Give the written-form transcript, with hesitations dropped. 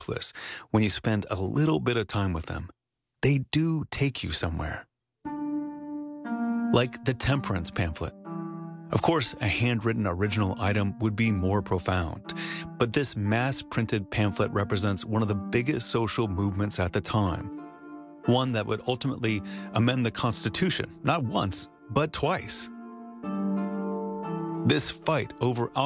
Bliss when you spend a little bit of time with them. They do take you somewhere. Like the temperance pamphlet. Of course, a handwritten original item would be more profound, but this mass-printed pamphlet represents one of the biggest social movements at the time. One that would ultimately amend the Constitution, not once, but twice. This fight over